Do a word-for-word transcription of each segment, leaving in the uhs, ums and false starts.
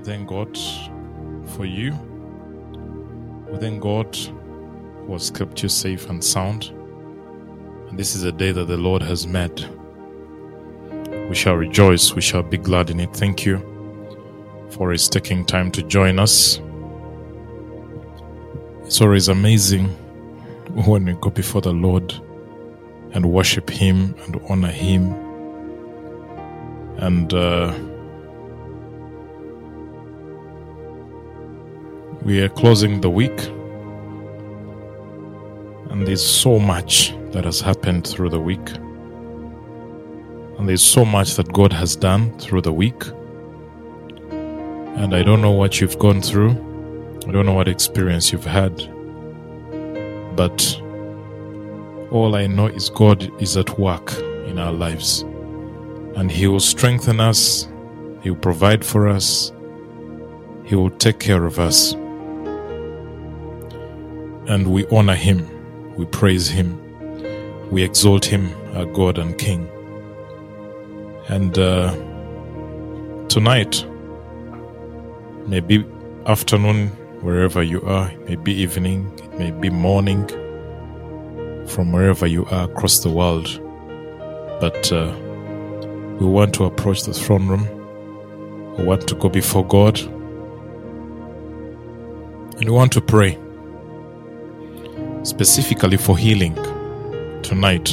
thank God for you. We thank God who has kept you safe and sound. And this is a day that the Lord has made. We shall rejoice, we shall be glad in it. Thank you for His taking time to join us. It's always amazing when we go before the Lord and worship Him and honor Him. And uh, we are closing the week, and there's so much that has happened through the week, and there's so much that God has done through the week. And I don't know what you've gone through, I don't know what experience you've had, but all I know is God is at work in our lives, and He will strengthen us, He will provide for us, He will take care of us. And we honor Him, we praise Him, we exalt Him, our God and King. And uh, tonight, maybe afternoon, wherever you are, it may be evening, it may be morning, from wherever you are across the world. But uh, we want to approach the throne room, we want to go before God, and we want to pray specifically for healing tonight.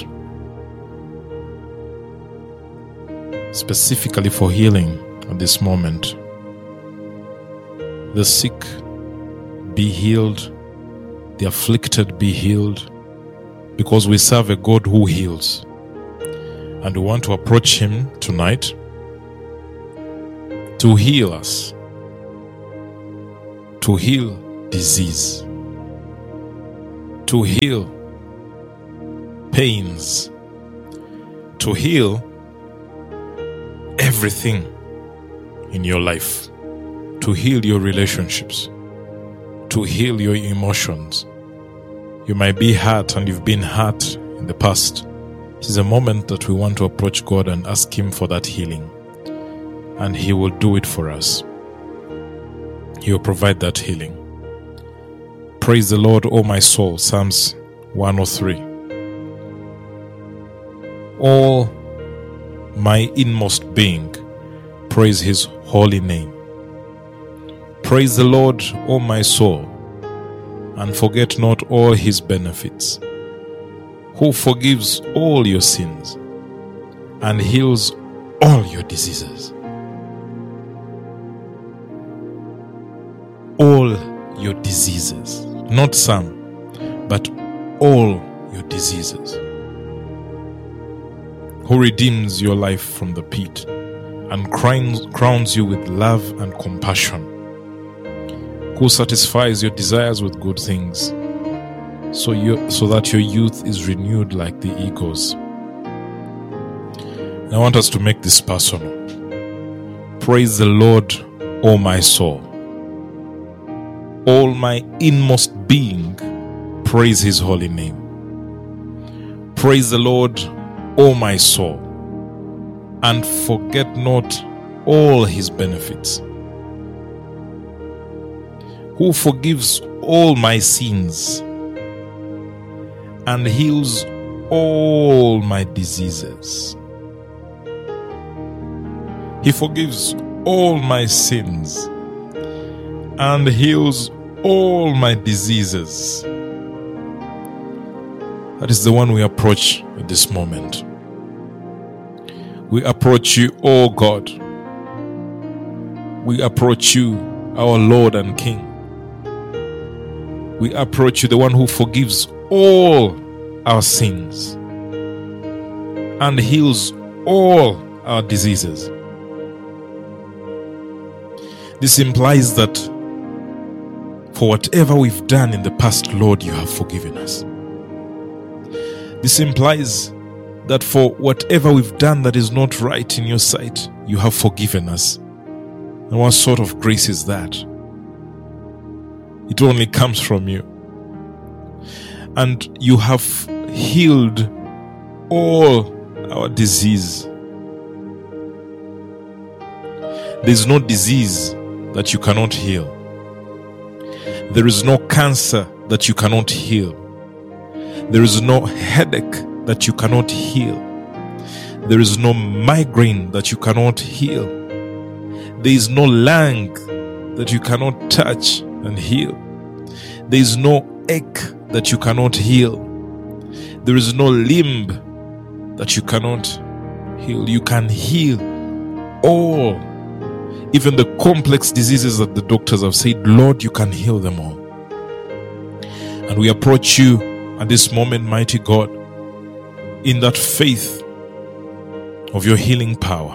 Specifically for healing at this moment. The sick be healed, the afflicted be healed, because we serve a God who heals. And we want to approach Him tonight to heal us, to heal disease, to heal pains, to heal everything in your life, to heal your relationships, to heal your emotions. You might be hurt and you've been hurt in the past. This is a moment that we want to approach God and ask Him for that healing, and He will do it for us. He will provide that healing. Praise the Lord, O my soul. Psalms one oh three. All my inmost being, praise His holy name. Praise the Lord, O my soul, and forget not all His benefits, who forgives all your sins and heals all your diseases. All your diseases. Not some, but all your diseases. Who redeems your life from the pit and crowns, crowns you with love and compassion. Who satisfies your desires with good things, so you, so that your youth is renewed like the eagles. I want us to make this personal. Praise the Lord, O my soul. All my inmost being, praise His holy name. Praise the Lord, O my soul, and forget not all His benefits. Who forgives all my sins and heals all my diseases. He forgives all my sins and heals all my diseases. That is the one we approach at this moment. We approach You, O God. We approach You, our Lord and King. We approach You, the one who forgives all our sins and heals all our diseases. This implies that for whatever we've done in the past, Lord, You have forgiven us. This implies that for whatever we've done that is not right in Your sight, You have forgiven us. And what sort of grace is that? It only comes from You. And You have healed all our disease. There's no disease that you cannot heal. There is no cancer that you cannot heal. There is no headache that you cannot heal. There is no migraine that you cannot heal. There is no lung that you cannot touch and heal. There is no ache that you cannot heal. There is no limb that you cannot heal. You can heal all, even the complex diseases that the doctors have said, Lord, you can heal them all. And we approach you at this moment, mighty God, in that faith of your healing power.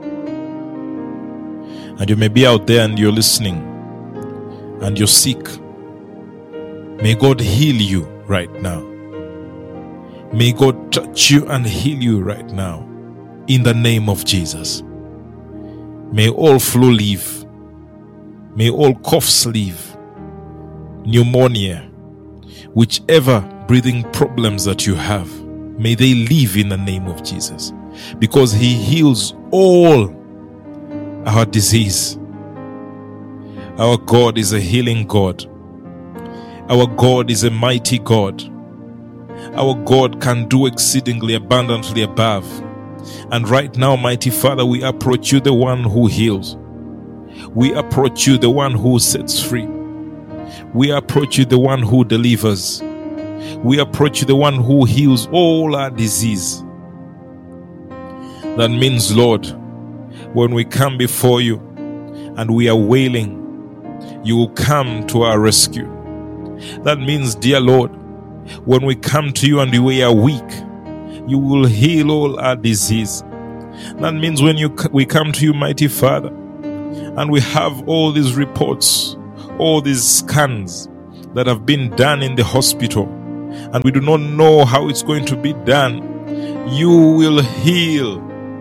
And you may be out there and you're listening and you're sick. May God heal you right now. May God touch you and heal you right now in the name of Jesus. May all flu leave. May all coughs leave. Pneumonia, whichever breathing problems that you have, may they leave in the name of Jesus. Because He heals all our disease. Our God is a healing God. Our God is a mighty God. Our God can do exceedingly abundantly above. And right now, mighty Father, we approach you, the one who heals. We approach you, the one who sets free. We approach you, the one who delivers. We approach you, the one who heals all our disease. That means, Lord, when we come before you and we are wailing, you will come to our rescue. That means, dear Lord, when we come to you and we are weak, you will heal all our disease. That means when you we come to you, mighty Father, and we have all these reports, all these scans that have been done in the hospital, and we do not know how it's going to be done, you will heal.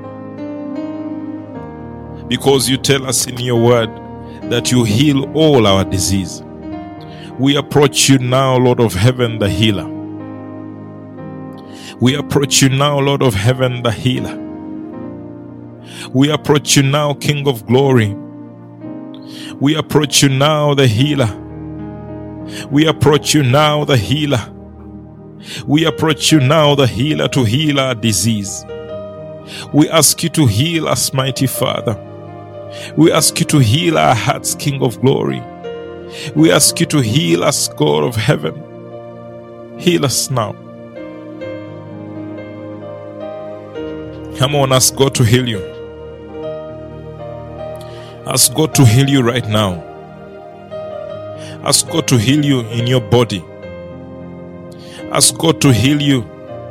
Because you tell us in your word that you heal all our disease. We approach you now, Lord of heaven, the healer. We approach you now, Lord of heaven, the healer. We approach you now, King of glory. We approach you now, the healer. We approach you now, the healer. We approach you now, the healer, to heal our disease. We ask you to heal us, mighty Father. We ask you to heal our hearts, King of glory. We ask you to heal us, God of heaven. Heal us now. Come on, ask God to heal you. Ask God to heal you right now. Ask God to heal you in your body. Ask God to heal you.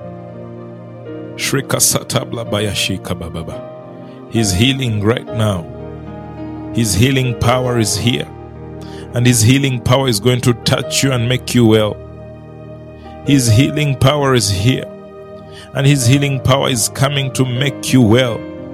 His healing right now. His healing power is here. And His healing power is going to touch you and make you well. His healing power is here. And His healing power is coming to make you well.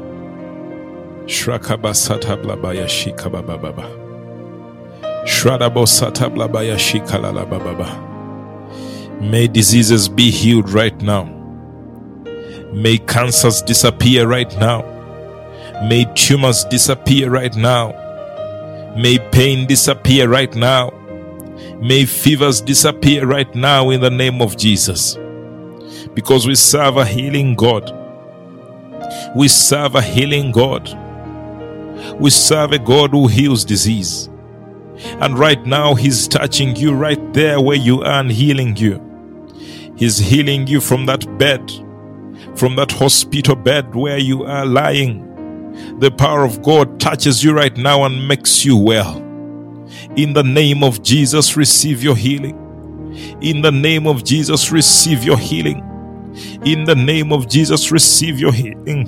Shrakabasatablabaya shikabababa. Shradabosatablabaya shikalalabababa. May diseases be healed right now. May cancers disappear right now. May tumors disappear right now. May pain disappear right now. May fevers disappear right now in the name of Jesus. Because we serve a healing God. We serve a healing God. We serve a God who heals disease. And right now He's touching you right there where you are and healing you. He's healing you from that bed, from that hospital bed where you are lying. The power of God touches you right now and makes you well. In the name of Jesus, receive your healing. In the name of Jesus, receive your healing. In the name of Jesus, receive your healing.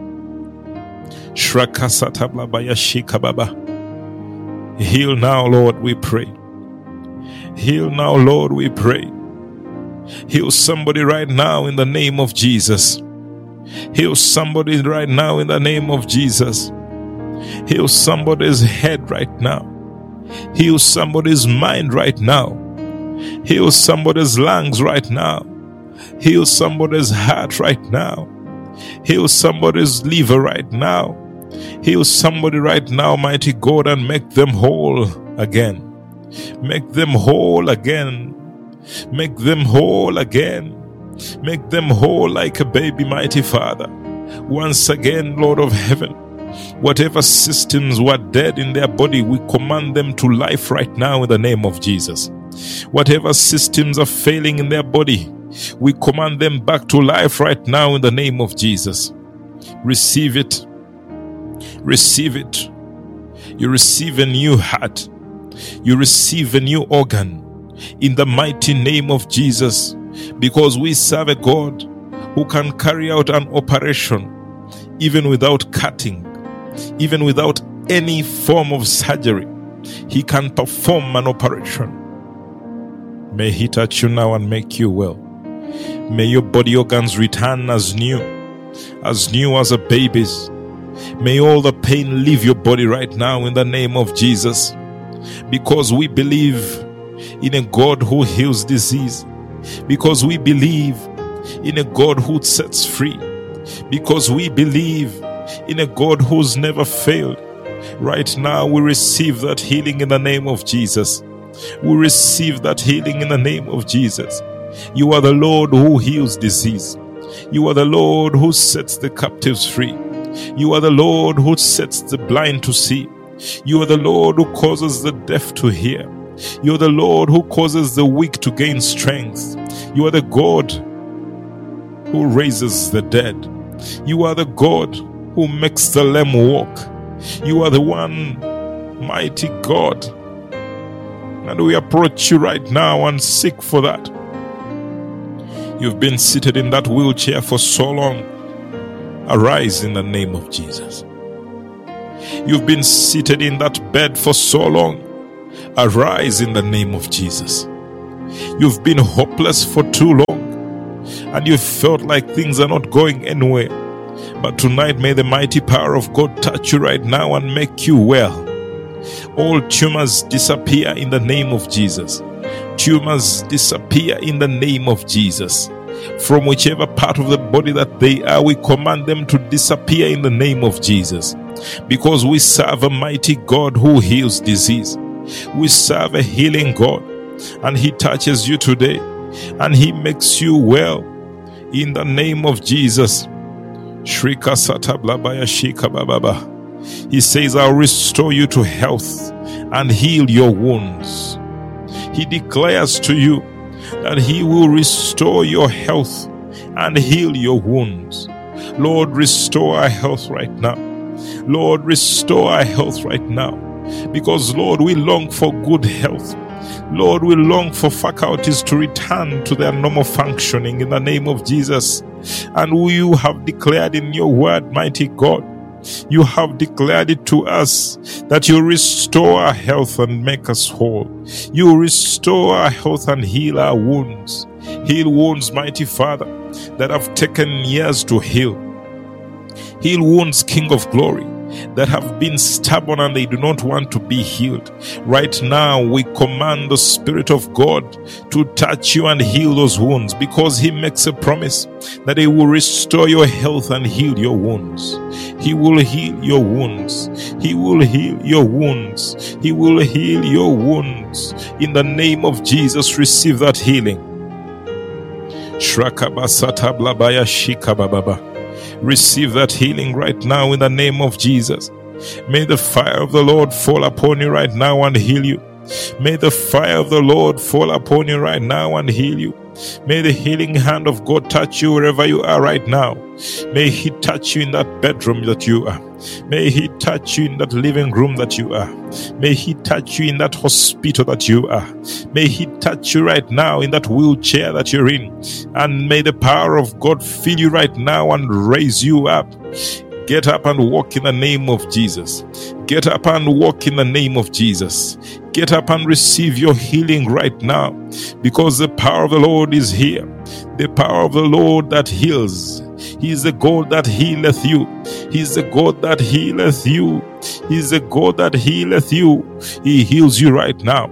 Heal now, Lord, we pray. Heal now, Lord, we pray. Heal somebody right now in the name of Jesus. Heal somebody right now in the name of Jesus. Heal somebody's head right now. Heal somebody's mind right now. Heal somebody's lungs right now. Heal somebody's heart right now. Heal somebody's liver right now. Heal somebody right now, mighty God, and make them whole again. Make them whole again. Make them whole again. Make them whole like a baby, mighty Father. Once again, Lord of heaven, whatever systems were dead in their body, we command them to life right now in the name of Jesus. Whatever systems are failing in their body, we command them back to life right now in the name of Jesus. Receive it. Receive it. You receive a new heart. You receive a new organ in the mighty name of Jesus, because we serve a God who can carry out an operation even without cutting, even without any form of surgery. He can perform an operation. May He touch you now and make you well. May your body organs return as new, as new as a baby's. May all the pain leave your body right now in the name of Jesus, because we believe in a God who heals disease, because we believe in a God who sets free, because we believe in a God who's never failed. Right now we receive that healing in the name of Jesus. We receive that healing in the name of Jesus. You are the Lord who heals disease. You are the Lord who sets the captives free. You are the Lord who sets the blind to see. You are the Lord who causes the deaf to hear. You are the Lord who causes the weak to gain strength. You are the God who raises the dead. You are the God who makes the lame walk. You are the one mighty God. And we approach you right now and seek for that. You've been seated in that wheelchair for so long. Arise in the name of Jesus. You've been seated in that bed for so long. Arise in the name of Jesus. You've been hopeless for too long, and you felt like things are not going anywhere. But tonight, may the mighty power of God touch you right now and make you well. All tumors disappear in the name of Jesus. Tumors disappear in the name of Jesus. From whichever part of the body that they are, we command them to disappear in the name of Jesus. Because we serve a mighty God who heals disease. We serve a healing God, and He touches you today, and He makes you well in the name of Jesus. Shrika Satablabaya Shika Bababa. He says, I'll restore you to health and heal your wounds. He declares to you that He will restore your health and heal your wounds. Lord, restore our health right now. Lord, restore our health right now. Because, Lord, we long for good health. Lord, we long for faculties to return to their normal functioning in the name of Jesus. And you have declared in your word, mighty God, you have declared it to us that you restore our health and make us whole. You restore our health and heal our wounds. Heal wounds, mighty Father, that have taken years to heal. Heal wounds, King of Glory, that have been stubborn and they do not want to be healed. Right now, we command the Spirit of God to touch you and heal those wounds, because He makes a promise that He will restore your health and heal your wounds. He will heal your wounds. He will heal your wounds. He will heal your wounds. In the name of Jesus, receive that healing. Shrakabasata blabaya shikabababa. Receive that healing right now in the name of Jesus. May the fire of the Lord fall upon you right now and heal you. May the fire of the Lord fall upon you right now and heal you. May the healing hand of God touch you wherever you are right now. May He touch you in that bedroom that you are. May He touch you in that living room that you are. May He touch you in that hospital that you are. May He touch you right now in that wheelchair that you're in. And may the power of God fill you right now and raise you up. Get up and walk in the name of Jesus. Get up and walk in the name of Jesus. Get up and receive your healing right now, because the power of the Lord is here. The power of the Lord that heals. He is the God that healeth you. He is the God that healeth you. He is the God that healeth you. He heals you right now.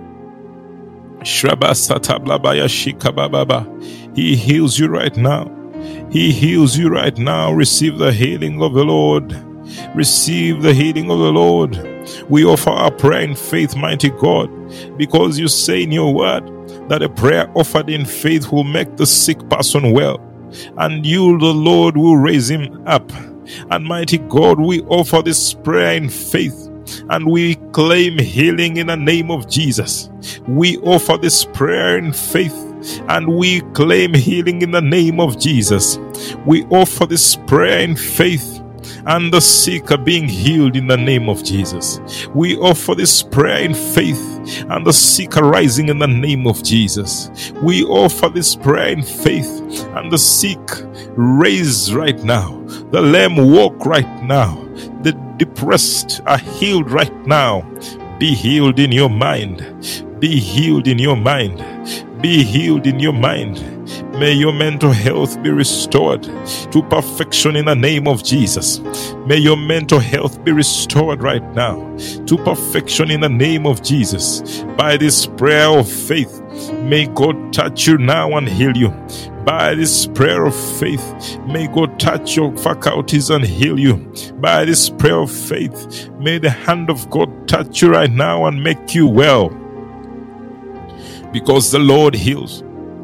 He heals you right now. He heals you right now. Receive the healing of the Lord. Receive the healing of the Lord. We offer our prayer in faith, mighty God, because you say in your word that a prayer offered in faith will make the sick person well, and you, the Lord, will raise him up. And mighty God, we offer this prayer in faith, and we claim healing in the name of Jesus. We offer this prayer in faith, and we claim healing in the name of Jesus. We offer this prayer in faith, and the sick are being healed in the name of Jesus. We offer this prayer in faith, and the sick are rising in the name of Jesus. We offer this prayer in faith, and the sick raise right now. The lame walk right now. The depressed are healed right now. Be healed in your mind. Be healed in your mind. Be healed in your mind. May your mental health be restored to perfection in the name of Jesus. May your mental health be restored right now to perfection in the name of Jesus. By this prayer of faith, may God touch you now and heal you. By this prayer of faith, may God touch your faculties and heal you. By this prayer of faith, may the hand of God touch you right now and make you well. Because the Lord heals.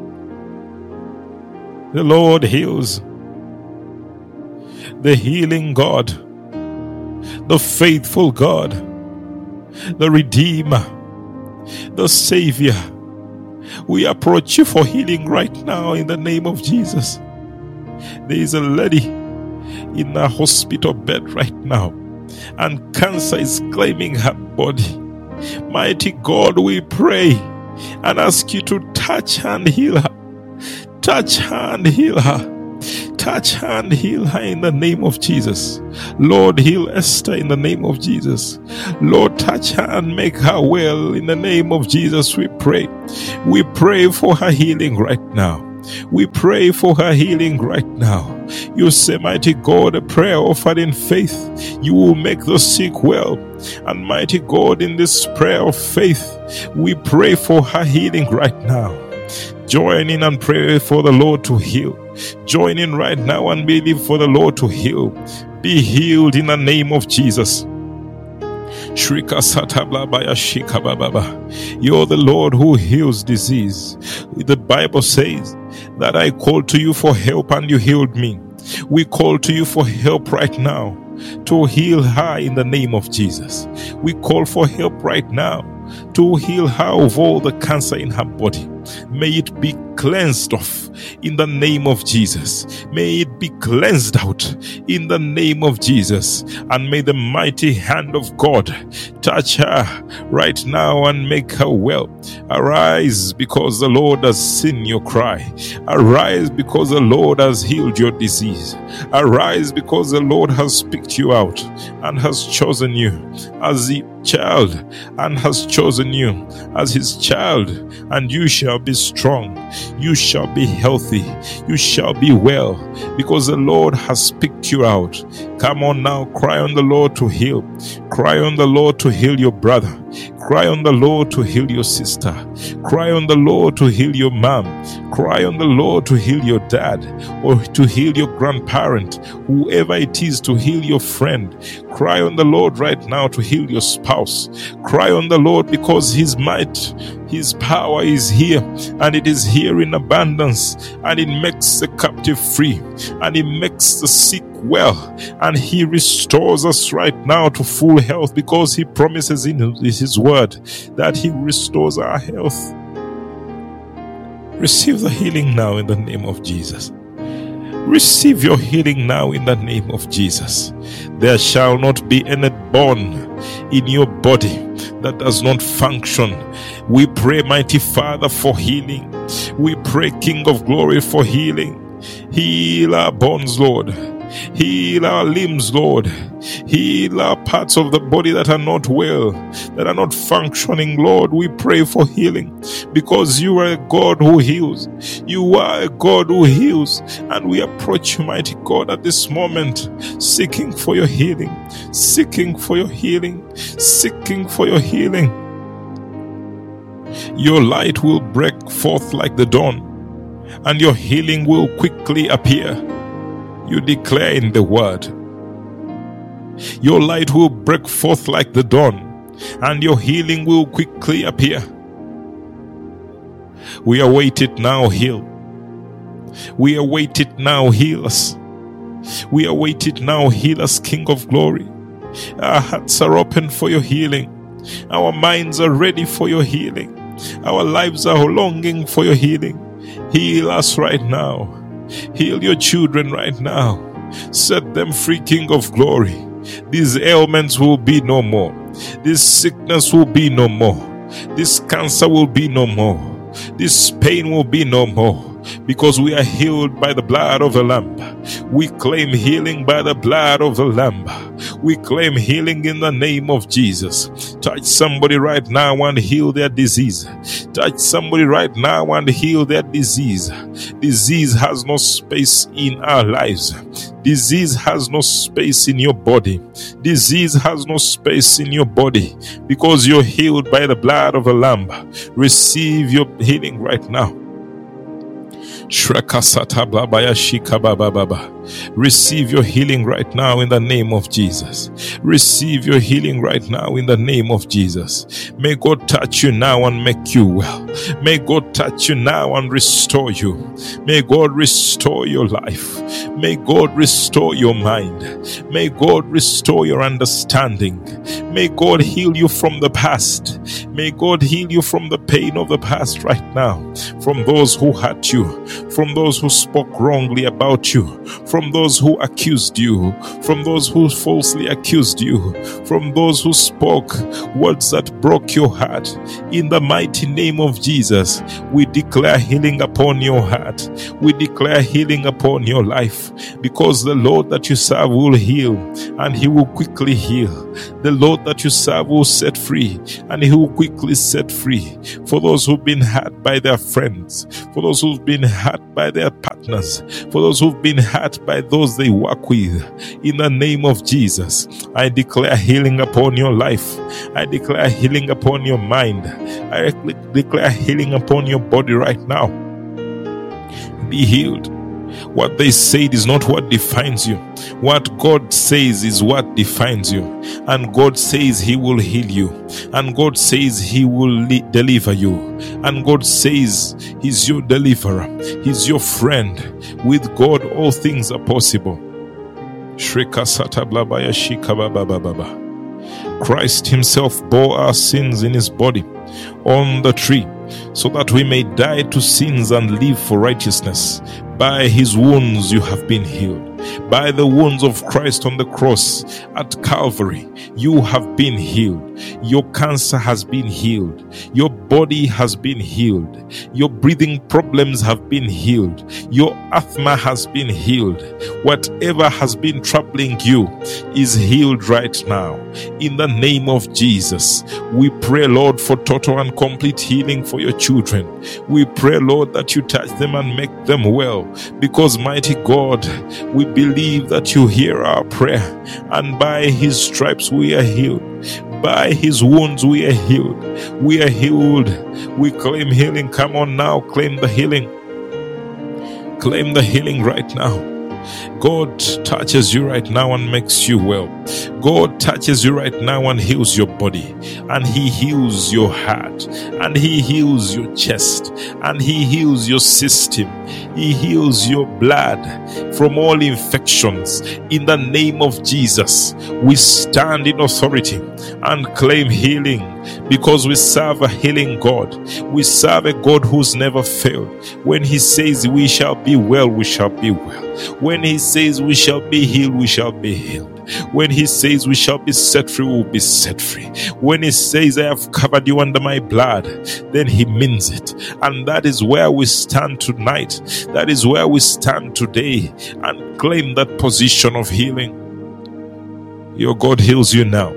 The Lord heals. The healing God. The faithful God. The Redeemer. The Savior. We approach you for healing right now in the name of Jesus. There is a lady in a hospital bed right now, and cancer is claiming her body. Mighty God, we pray and ask you to touch her and heal her. Touch her and heal her. Touch her and heal her in the name of Jesus. Lord, heal Esther in the name of Jesus. Lord, touch her and make her well in the name of Jesus. We pray. We pray for her healing right now. We pray for her healing right now. You say, mighty God, a prayer offered in faith, you will make the sick well. And mighty God, in this prayer of faith, we pray for her healing right now. Join in and pray for the Lord to heal. Join in right now and believe for the Lord to heal. Be healed in the name of Jesus. You're the Lord who heals disease. The Bible says that I called to you for help and you healed me. We call to you for help right now to heal her in the name of Jesus. We call for help right now to heal her of all the cancer in her body. May it be cleansed off in the name of Jesus. May it be cleansed out in the name of Jesus. And may the mighty hand of God touch her right now and make her well. Arise because the Lord has seen your cry. Arise because the Lord has healed your disease. Arise because the Lord has picked you out and has chosen you as the child and has chosen you as his child, and you shall be strong, you shall be healthy, you shall be well, because the Lord has picked you out. Come on now, cry on the Lord to heal. Cry on the Lord to heal your brother. Cry on the Lord to heal your sister. Cry on the Lord to heal your mom. Cry on the Lord to heal your dad, or to heal your grandparent, whoever it is, to heal your friend. Cry on the Lord right now to heal your spouse. Cry on the Lord because his might, his power is here, and it is here in abundance, and it makes the captive free, and it makes the sick well, and he restores us right now to full health, because he promises in his word that he restores our health. Receive the healing now in the name of Jesus. Receive your healing now in the name of Jesus. There shall not be any bone in your body that does not function. We pray, mighty Father, for healing. We pray, King of Glory, for healing. Heal our bones, Lord. Heal our limbs, Lord. Heal our parts of the body that are not well, that are not functioning, Lord. We pray for healing, because you are a God who heals. You are a God who heals. And we approach you, mighty God, at this moment, seeking for your healing, seeking for your healing, seeking for your healing. Your light will break forth like the dawn, and your healing will quickly appear. You declare in the word Your light will break forth like the dawn, and your healing will quickly appear. We await it now, heal. We await it now, heal us. We await it now, heal us, King of glory. Our hearts are open for your healing. Our minds are ready for your healing. Our lives are longing for your healing. Heal us right now. Heal your children right now. Set them free, King of glory. These ailments will be no more. This sickness will be no more. This cancer will be no more. This pain will be no more. Because we are healed by the blood of the Lamb. We claim healing by the blood of the Lamb. We claim healing in the name of Jesus. Touch somebody right now and heal their disease. Touch somebody right now and heal their disease. Disease has no space in our lives. Disease has no space in your body. Disease has no space in your body because you're healed by the blood of the Lamb. Receive your healing right now. Receive your healing right now in the name of Jesus. Receive your healing right now in the name of Jesus. May God touch you now and make you well. May God touch you now and restore you. May God restore your life. May God restore your mind. May God restore your understanding. May God heal you from the past. May God heal you from the pain of the past right now. From those who hurt you, from those who spoke wrongly about you, from those who accused you, from those who falsely accused you, from those who spoke words that broke your heart. In the mighty name of Jesus, we declare healing upon your heart. We declare healing upon your life, because the Lord that you serve will heal, and he will quickly heal. The Lord that you serve will set free, and he will quickly set free. For those who've been hurt by their friends, for those who've been hurt by their partners, for those who've been hurt by those they work with, in the name of Jesus, I declare healing upon your life. I declare healing upon your mind. I declare healing upon your body right now. Be healed. What they said is not what defines you. What God says is what defines you. And God says he will heal you. And God says he will le- deliver you. And God says he's your deliverer. He's your friend. With God, all things are possible. Christ himself bore our sins in his body on the tree, so that we may die to sins and live for righteousness. By his wounds you have been healed. By the wounds of Christ on the cross at Calvary, you have been healed. Your cancer has been healed. Your body has been healed. Your breathing problems have been healed. Your asthma has been healed. Whatever has been troubling you is healed right now. In the name of Jesus, we pray, Lord, for total and complete healing for your children. We pray, Lord, that you touch them and make them well, because, mighty God, we believe that you hear our prayer, and by his stripes we are healed. By his wounds we are healed. We are healed. We claim healing. Come on now, claim the healing. Claim the healing right now. God touches you right now and makes you well. God touches you right now and heals your body, and he heals your heart, and he heals your chest, and he heals your system. He heals your blood from all infections. In the name of Jesus, we stand in authority and claim healing, because we serve a healing God. We serve a God who's never failed. When he says we shall be well, we shall be well. When he says we shall be healed, we shall be healed. When he says we shall be set free, we will be set free. When he says I have covered you under my blood, then he means it. And that is where we stand tonight. That is where we stand today, and claim that position of healing. Your God heals you now.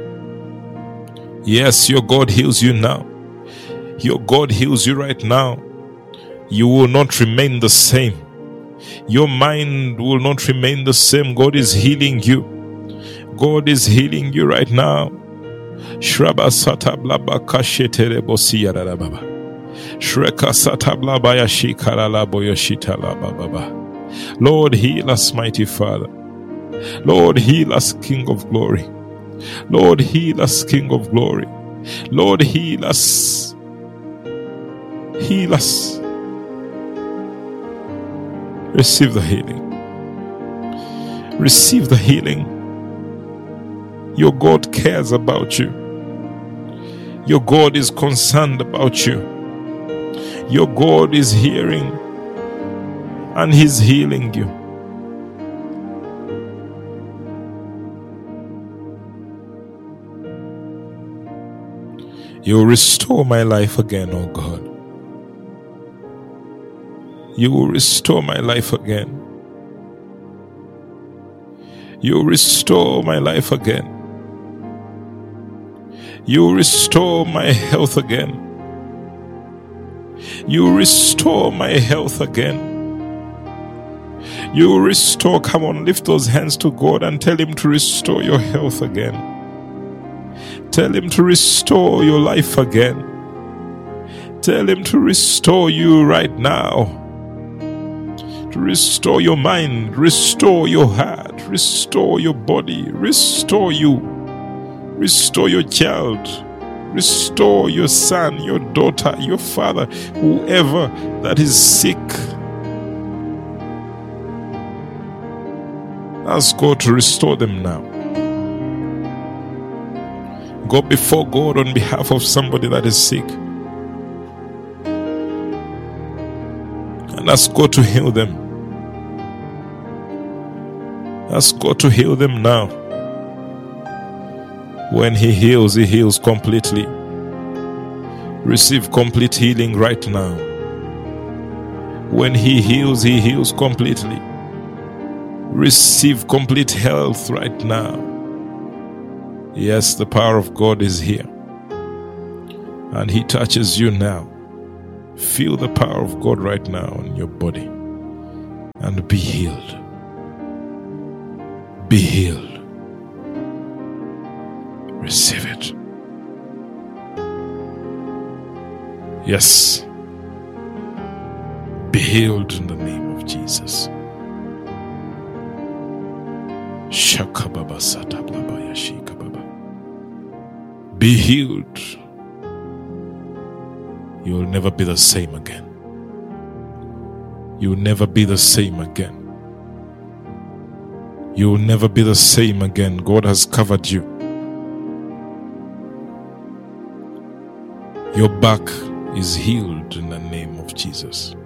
Yes, your God heals you now. Your God heals you right now. You will not remain the same. Your mind will not remain the same. God is healing you. God is healing you right now. Shraba satablaba kashetere bosiyara baba. Shreka satablaba yashikarala boyoshitala baba. Lord, heal us, mighty Father. Lord, heal us, King of glory. Lord, heal us, King of glory. Lord, heal us. Heal us. Receive the healing. Receive the healing. Your God cares about you. Your God is concerned about you. Your God is hearing and He's healing you. You will restore my life again, oh God. You will restore my life again. You will restore my life again. You will restore my health again. You will restore my health again. You will restore. Come on, lift those hands to God and tell Him to restore your health again. Tell Him to restore your life again. Tell Him to restore you right now. To restore your mind, restore your heart, restore your body, restore you, restore your child, restore your son, your daughter, your father, whoever that is sick. Ask God to restore them now. Go before God on behalf of somebody that is sick. And ask God to heal them. Ask God to heal them now. When He heals, He heals completely. Receive complete healing right now. When He heals, He heals completely. Receive complete health right now. Yes, the power of God is here. And He touches you now. Feel the power of God right now in your body. And be healed. Be healed. Receive it. Yes. Be healed in the name of Jesus. Shakababa satablaba yashikababa. Be healed. You will never be the same again. You will never be the same again. You will never be the same again. God has covered you. Your back is healed in the name of Jesus.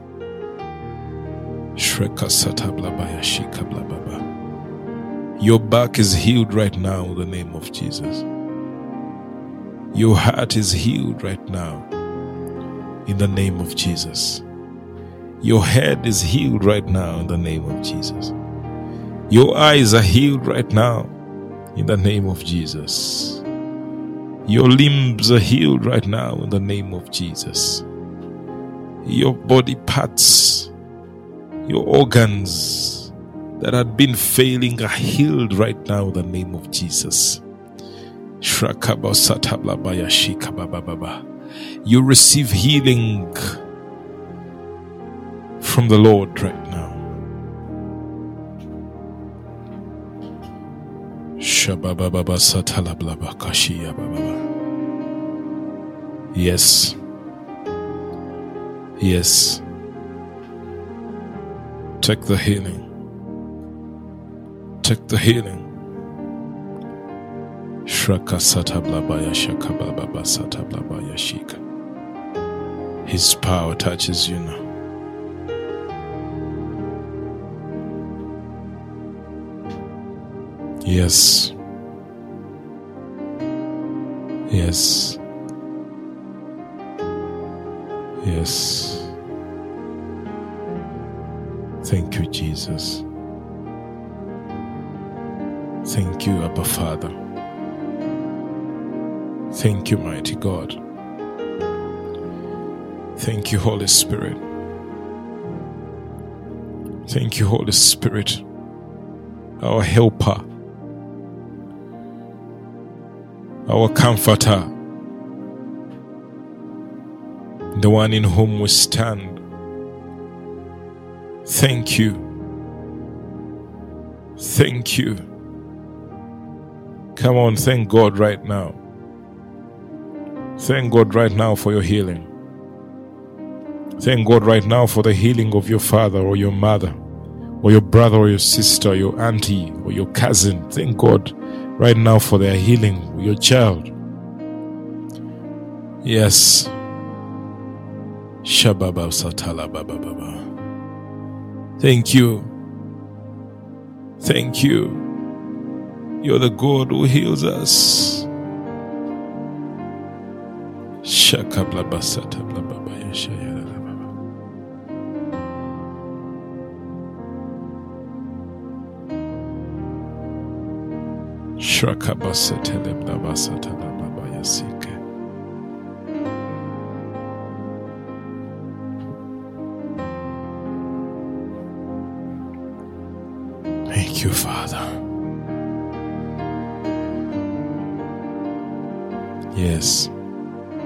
Your back is healed right now in the name of Jesus. Your heart is healed right now in the name of Jesus. Your head is healed right now in the name of Jesus. Your eyes are healed right now in the name of Jesus. Your limbs are healed right now in the name of Jesus. Your body parts, your organs that had been failing are healed right now in the name of Jesus. You receive healing from the Lord right now. Yes. Yes. Take the healing. Take the healing. His power touches you now. Yes. Yes. Yes. Thank you, Jesus. Thank you, Abba Father. Thank you, mighty God. Thank you, Holy Spirit. Thank you, Holy Spirit, our helper, our comforter, the one in whom we stand. Thank you Thank you. Come on, thank God right now. Thank God right now for your healing. Thank God right now for the healing of your father or your mother or your brother or your sister, your auntie or your cousin. Thank God right now for their healing, your child. Yes. Shababa satala baba baba. Thank you. Thank you. You're the God who heals us. Shakablaba satala baba yeshaya. Thank you, Father. Yes.